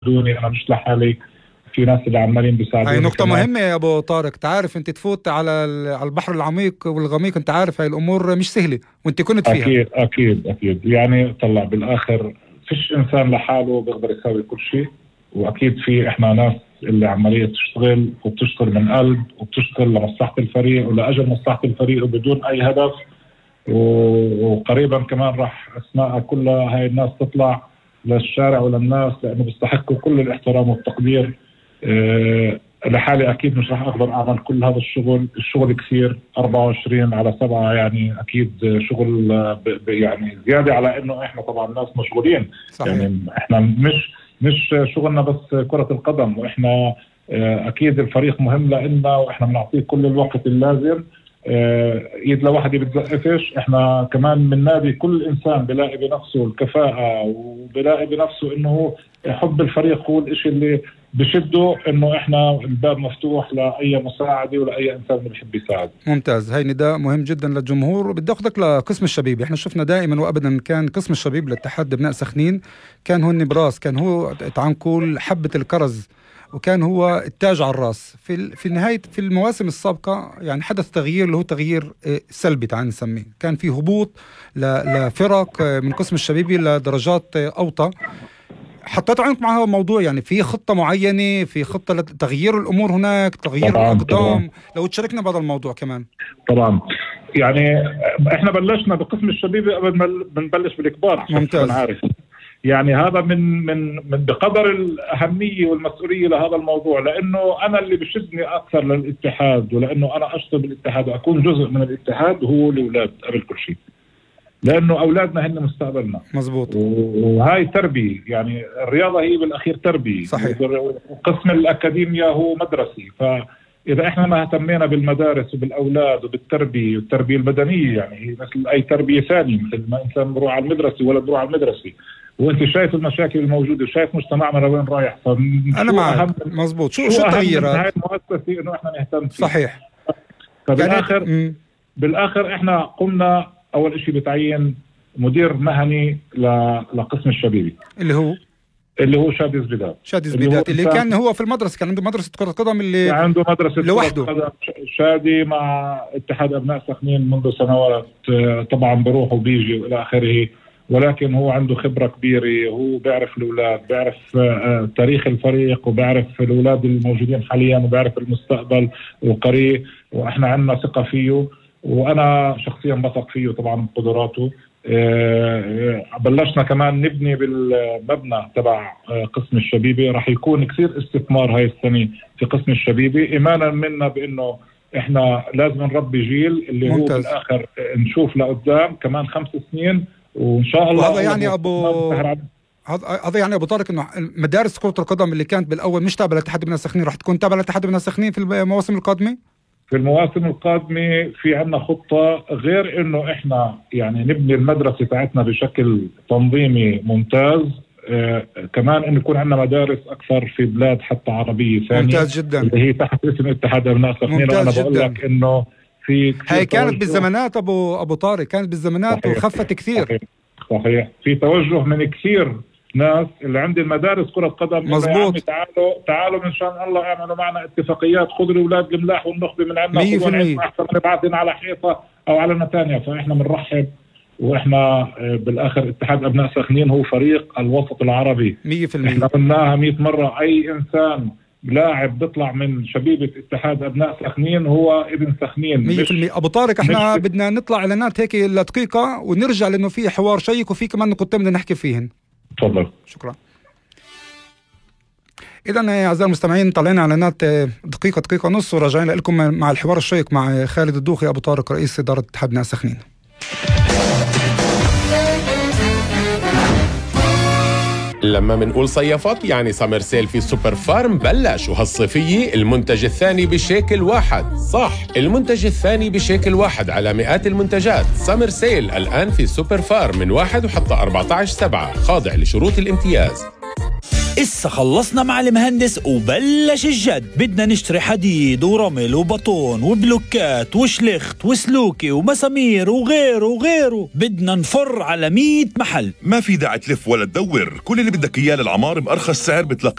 بيساعدوني، انا مش لحالي، في ناس اللي عمالين بيساعدوني. هاي نقطة مهمة يا أبو طارق. تعرف أنت تفوت على البحر العميق والغميق، أنت عارف هاي الأمور مش سهلة وأنت كنت فيها. أكيد يعني طلع بالآخر فيش إنسان لحاله بيقدر يسوي كل شيء، وأكيد في إحنا ناس اللي عملية تشتغل وبتشتغل من قلب وبتشتغل لمصلحة الفريق ولأجل مصلحة الفريق وبدون أي هدف. وقريبا كمان راح أسماء كلها هاي الناس تطلع للشارع وللناس، لأنه بيستحقوا كل الاحترام والتقدير. لحالي أكيد مش راح أقدر أعمل كل هذا الشغل كثير 24/7 يعني أكيد شغل يعني زيادة على إنه إحنا طبعا ناس مشغولين. صحيح. يعني إحنا مش شغلنا بس كرة القدم، وإحنا أكيد الفريق مهم لنا وإحنا بنعطيه كل الوقت اللازم. ايد لوحدي بتزقفش. احنا كمان من نادي كل انسان بلاقي بنفسه الكفاءة وبلاقي بنفسه انه حب الفريق هو الاشي اللي بشده، انه احنا الباب مفتوح لاي مساعدة ولاي انسان بيحب يساعد. ممتاز، هاي نداء مهم جدا للجمهور. بدي اخذك لقسم الشبيب. احنا شفنا دائما وابدا كان قسم الشبيب لاتحاد ابناء سخنين كان هو النبراس، كان هو تعنقول حبة الكرز، وكان هو التاج على الراس. في نهاية في المواسم السابقة يعني حدث تغيير اللي هو تغيير سلبي تعال نسميه. كان في هبوط لفرق من قسم الشبيبي لدرجات أوطى. حطيتوا عينك مع هذا الموضوع؟ يعني في خطة معينة، في خطة لتغيير الأمور هناك، تغيير الأقدام؟ لو تشاركنا بهذا الموضوع كمان. طبعا يعني احنا بلشنا بقسم الشبيبي قبل ما بنبلش بالكبار. ممتاز. عارف يعني هذا من بقدر الأهمية والمسؤولية لهذا الموضوع، لأنه أنا اللي بشدني أكثر للاتحاد، ولأنه أنا أشتغل بالاتحاد وأكون جزء من الاتحاد هو الأولاد قبل كل شيء، لأنه أولادنا هن مستقبلنا. مزبوط. وهاي تربية، يعني الرياضة هي بالأخير تربية. صحيح. وقسم الأكاديمية هو مدرسي، فإذا إحنا ما اهتمينا بالمدارس وبالأولاد وبالتربية والتربية البدنية، يعني هي مثل أي تربية ثانية، مثل ما إنسان بروح على المدرسة ولا بروح على المدرسة، وانت شايف المشاكل الموجوده، شايف مجتمعنا لوين رايح. انا معك. مزبوط. شو التغييرات هاي المؤسسه انه احنا نهتم فيها. صحيح. بالاخر احنا قمنا اول شيء بتعيين مدير مهني لقسم الشبيبي اللي هو شادي زبيدات اللي كان هو في المدرسه، كان عنده مدرسه كره قدم اللي عنده مدرسه لوحده. كرة قدم. شادي مع اتحاد ابناء سخنين منذ سنوات، طبعا بروح وبيجي والى اخره، ولكن هو عنده خبرة كبيرة. هو بيعرف الأولاد، بيعرف تاريخ الفريق، وبيعرف الأولاد الموجودين حاليا، وبيعرف المستقبل وقريه، وإحنا عندنا ثقة فيه، وأنا شخصيا بثق فيه طبعا بقدراته. بلشنا كمان نبني بالمبنى تبع قسم الشبيبي. راح يكون كثير استثمار هاي السنة في قسم الشبيبي، إيمانا منا بأنه إحنا لازم نربي جيل اللي ممتاز. هو بالآخر نشوف لقدام كمان 5 سنين وإن شاء الله. هذا يعني أبو طارق إنه مدارس كرة القدم اللي كانت بالأول مش تابعة لاتحاد ابناء سخنين راح تكون تابعة لاتحاد ابناء سخنين في المواسم القادمة. في المواسم القادمة في عنا خطة، غير إنه إحنا يعني نبني المدرسة تاعتنا بشكل تنظيمي ممتاز. كمان إنه يكون عنا مدارس أكثر في بلاد حتى عربية ثانية. ممتاز جدا. اللي هي تحت اسم اتحاد ابناء سخنين. وأنا بقول لك إنه في هي كانت بالزمانات أبو طارق، كانت بالزمانات وخفت كثير. صحيح. في توجه من كثير ناس اللي عندي المدارس كرة قدم. مزبوط. تعالوا من شان الله اعملوا معنا اتفاقيات، خذوا الاولاد الملاح والنخبة من عندنا 100%. احسن نبعثهم على حيطة او على نتانيا. فاحنا بنرحب، واحنا بالاخر اتحاد ابناء سخنين هو فريق الوسط العربي 100%. احنا قلناها 100 مرة، اي انسان لاعب بيطلع من شبيبة اتحاد ابناء سخنين هو ابن سخنين 100%. ابو طارق احنا بدنا نطلع اعلانات هيك لدقيقة ونرجع، لانه في حوار شيق وفي كمان نقطتين بدنا نحكي فيهن. تفضل. شكرا. إذن أعزائي المستمعين طلعنا إعلانات دقيقة ونص، وراجعين لكم مع الحوار الشيق مع خالد الدوخي أبو طارق رئيس إدارة اتحاد ابناء سخنين. لما منقول صيفات يعني سمر سيل في سوبر فارم بلش، وهالصيفية المنتج الثاني بشيكل واحد. صح، المنتج الثاني بشيكل واحد على مئات المنتجات. سمر سيل الآن في سوبر فارم من 1 وحتى 14/7، خاضع لشروط الامتياز. إسا خلصنا مع المهندس وبلش الجد. بدنا نشتري حديد ورمل وبطون وبلوكات وشلخت وسلوكي ومسامير وغيره. بدنا نفر على 100 محل. ما في داعي تلف ولا تدور، كل اللي بدك إياه للعمار بأرخص سعر بتلاقي